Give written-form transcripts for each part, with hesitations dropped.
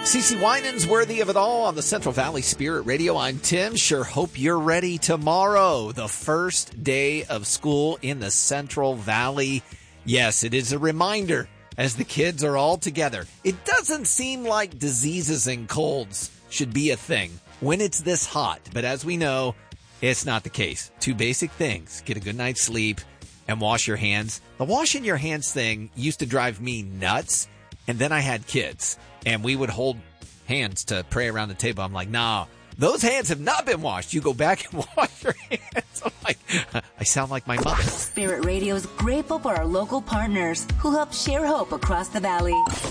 CeCe Winans, Worthy of It All on the Central Valley Spirit Radio. I'm Tim. Sure hope you're ready tomorrow, the first day of school in the Central Valley. Yes, it is a reminder as the kids are all together. It doesn't seem like diseases and colds should be a thing when it's this hot, but as we know, it's not the case. Two basic things: get a good night's sleep and wash your hands. The washing your hands thing used to drive me nuts, and then I had kids. And we would hold hands to pray around the table. I'm like, nah, those hands have not been washed. You go back and wash your hands. I'm like, I sound like my mother. Spirit Radio is grateful for our local partners who help share hope across the valley.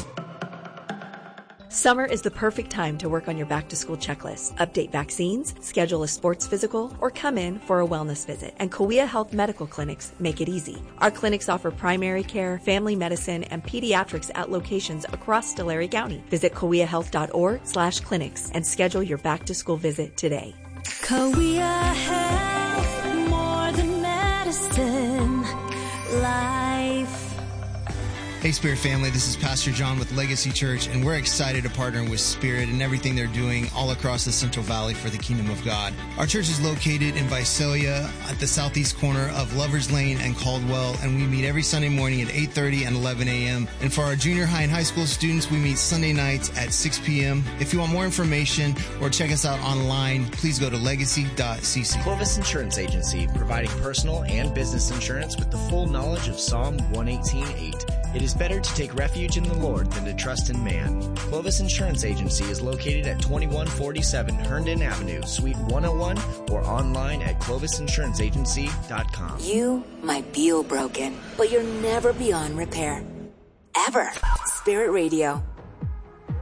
Summer is the perfect time to work on your back-to-school checklist, update vaccines, schedule a sports physical, or come in for a wellness visit. And Kauai Health Medical Clinics make it easy. Our clinics offer primary care, family medicine, and pediatrics at locations across Tulare County. Visit kauaihealth.org/clinics and schedule your back-to-school visit today. Kauai Health, more than medicine, life. Hey Spirit family, this is Pastor John with Legacy Church, and we're excited to partner with Spirit and everything they're doing all across the Central Valley for the Kingdom of God. Our church is located in Visalia at the southeast corner of Lovers Lane and Caldwell, and we meet every Sunday morning at 8:30 and 11 a.m. And for our junior high and high school students, we meet Sunday nights at 6 p.m. If you want more information or check us out online, please go to legacy.cc. Clovis Insurance Agency, providing personal and business insurance with the full knowledge of Psalm 118:8. It is better to take refuge in the Lord than to trust in man. Clovis Insurance Agency is located at 2147 Herndon Avenue, Suite 101, or online at clovisinsuranceagency.com. You might feel broken, but you're never beyond repair. Ever. Spirit Radio.